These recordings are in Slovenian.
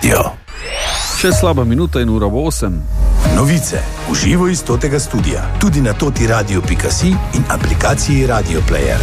Še slaba minuta in ura bo 8. Novice v živo iz totega studia, tudi na totiradio.si in aplikaciji Radio Player.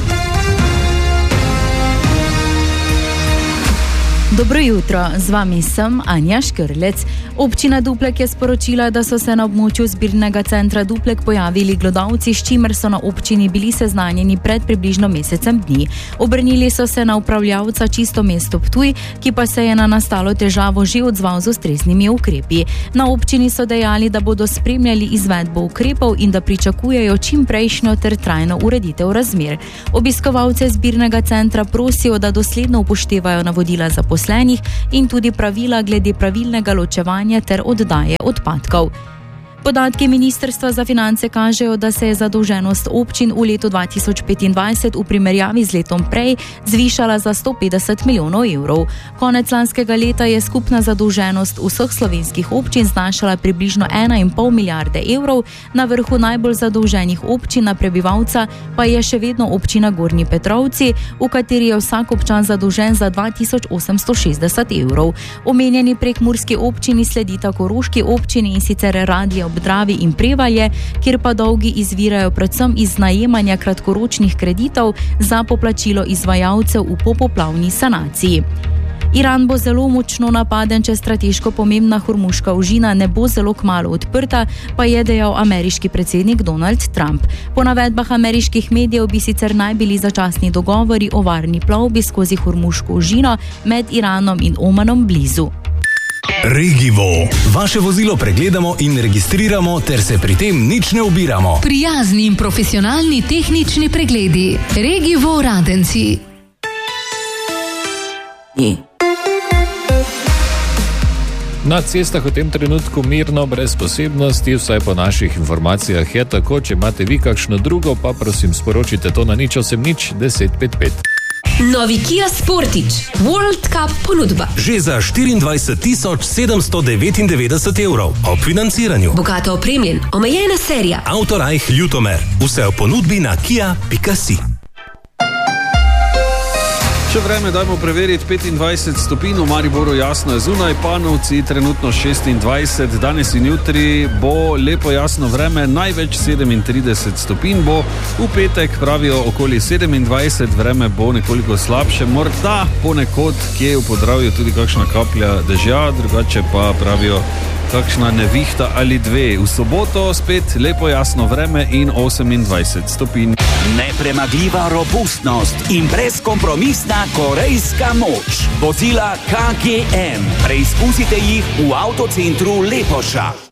Dobro jutro, z vami sem Anja Škrlec. Občina Duplek je sporočila, da so se na območju zbirnega centra Duplek pojavili glodavci, s čimer so na občini bili seznanjeni pred približno mesecem dni. Obrnili so se na upravljavca Čisto mesto Ptuj, ki pa se je na nastalo težavo že odzval z ustreznimi ukrepi. Na občini so dejali, da bodo spremljali izvedbo ukrepov in da pričakujejo čimprejšnjo ter trajno ureditev razmer. Obiskovalce zbirnega centra prosijo, da dosledno upoštevajo navodila zaposlenih in tudi pravila glede pravilnega ločevanja ter oddaje odpadkov. Podatki Ministrstva za finance kažejo, da se je zadolženost občin v letu 2025 v primerjavi z letom prej zvišala za 150 milijonov evrov. Konec lanskega leta je skupna zadolženost vseh slovenskih občin znašala približno 1,5 milijarde evrov, na vrhu najbolj zadolženih občin na prebivalca pa je še vedno občina Gornji Petrovci, v kateri je vsak občan zadolžen za 2860 evrov. Omenjeni prekmurski občini sledita koroški občini, in sicer Radje ob Dravi in Prevalje, kjer pa dolgi izvirajo predvsem iz najemanja kratkoročnih kreditov za poplačilo izvajalcev v popoplavni sanaciji. Iran bo zelo močno napaden, če strateško pomembna Hormuška ožina ne bo zelo kmalu odprta, pa je dejal ameriški predsednik Donald Trump. Po navedbah ameriških medijev bi sicer naj bili začasni dogovori o varni plovbi skozi Hormuško ožino med Iranom in Omanom blizu. Regivo. Vaše vozilo pregledamo in registriramo, ter se pri tem nič ne ubiramo. Prijazni in profesionalni tehnični pregledi. Regivo Radenci. Na cestah v tem trenutku mirno, brez posebnosti, vsaj po naših informacijah je tako. Če imate vi kakšno drugo, pa prosim sporočite to na 080 1055. Novi Kia Sportage World Cup ponudba. Že za 24.799 evrov ob financiranju. Bogato opremljen, omejena serija. Autorajh Ljutomer. Vse v ponudbi na kia.si. Še vreme dajmo preveriti. 25 stopinj, v Mariboru jasno je zunaj, Panovci trenutno 26, danes in jutri bo lepo jasno vreme, največ 37 stopinj bo, v petek pravijo okoli 27, vreme bo nekoliko slabše, morda ponekod, kje v Podravju tudi kakšna kaplja dežja, drugače pa pravijo kakšna nevihta ali dve. V soboto spet lepo jasno vreme in 28 stopinj. Nepremagljiva robustnost in brezkompromisna korejska moč. Vozila KGM. Preizkusite jih v avtocentru Lepoša.